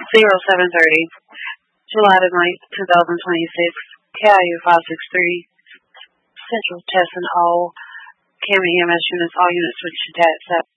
0730, July the 9th, 2026, KIU 563, Central testing all CAM and EMS units, all units switch to TATSAP.